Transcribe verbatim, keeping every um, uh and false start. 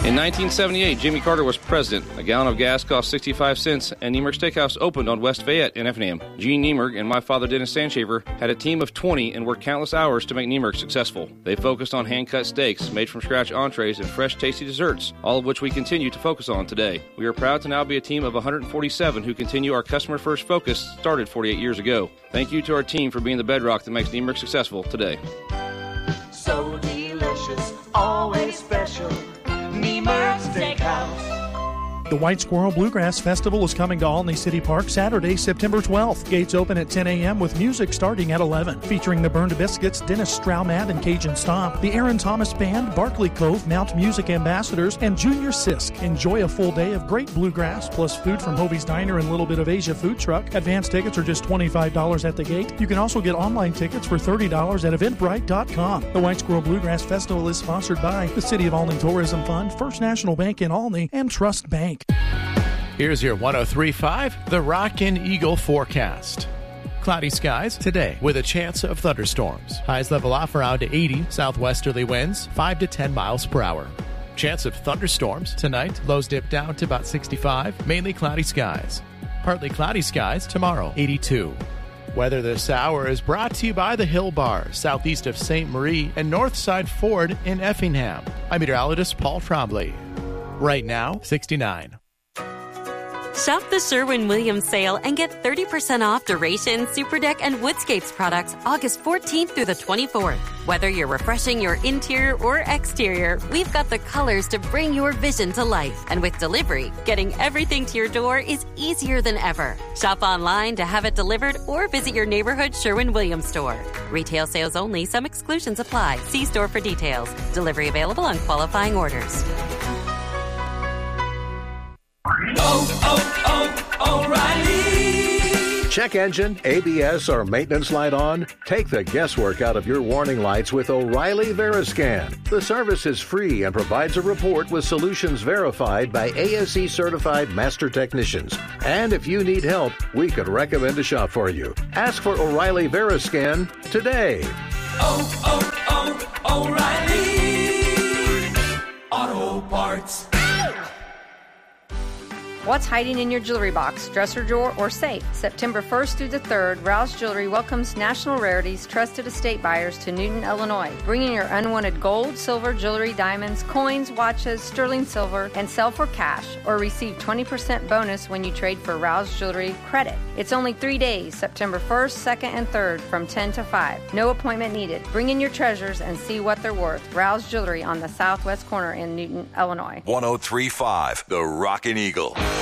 In nineteen seventy-eight, Jimmy Carter was president. A gallon of gas cost sixty-five cents, and Niemerg Steakhouse opened on West Fayette in Effingham. Gene Niemerg and my father, Dennis Sandshaver, had a team of twenty and worked countless hours to make Niemerg successful. They focused on hand-cut steaks, made-from-scratch entrees, and fresh, tasty desserts, all of which we continue to focus on today. We are proud to now be a team of one hundred forty-seven who continue our customer-first focus started forty-eight years ago. Thank you to our team for being the bedrock that makes Niemerg successful today. So delicious, always special. Niemerg Steakhouse. The White Squirrel Bluegrass Festival is coming to Olney City Park Saturday, September twelfth. Gates open at ten a.m. with music starting at eleven. Featuring the Burned Biscuits, Dennis Straumat and Cajun Stomp, the Aaron Thomas Band, Barkley Cove, Mount Music Ambassadors, and Junior Sisk. Enjoy a full day of great bluegrass, plus food from Hovey's Diner and Little Bit of Asia Food Truck. Advance tickets are just twenty-five dollars at the gate. You can also get online tickets for thirty dollars at eventbrite dot com. The White Squirrel Bluegrass Festival is sponsored by the City of Olney Tourism Fund, First National Bank in Olney, and Trust Bank. Here's your one oh three point five, the Rockin' Eagle forecast. Cloudy skies today with a chance of thunderstorms. Highs level off around eighty, southwesterly winds five to ten miles per hour. Chance of thunderstorms tonight, lows dip down to about sixty-five, mainly cloudy skies. Partly cloudy skies tomorrow, eighty-two. Weather this hour is brought to you by the Hill Bar, southeast of Saint Marie and Northside Ford in Effingham. I'm meteorologist Paul Trombley. Right now, sixty-nine. Shop the Sherwin-Williams sale and get thirty percent off Duration, Superdeck, and Woodscapes products August fourteenth through the twenty-fourth. Whether you're refreshing your interior or exterior, we've got the colors to bring your vision to life. And with delivery, getting everything to your door is easier than ever. Shop online to have it delivered or visit your neighborhood Sherwin-Williams store. Retail sales only. Some exclusions apply. See store for details. Delivery available on qualifying orders. Oh, oh, O'Reilly. Check engine, A B S, or maintenance light on? Take the guesswork out of your warning lights with O'Reilly Veriscan. The service is free and provides a report with solutions verified by A S E certified master technicians. And if you need help, we could recommend a shop for you. Ask for O'Reilly Veriscan today. Oh, oh, oh, O'Reilly Auto Parts. What's hiding in your jewelry box, dresser drawer, or safe? September first through the third, Rouse Jewelry welcomes National Rarities trusted estate buyers to Newton, Illinois. Bring in your unwanted gold, silver, jewelry, diamonds, coins, watches, sterling silver, and sell for cash, or receive twenty percent bonus when you trade for Rouse Jewelry credit. It's only three days, September first, second, and third, from ten to five. No appointment needed. Bring in your treasures and see what they're worth. Rouse Jewelry on the southwest corner in Newton, Illinois. one oh three point five, the Rockin' Eagle.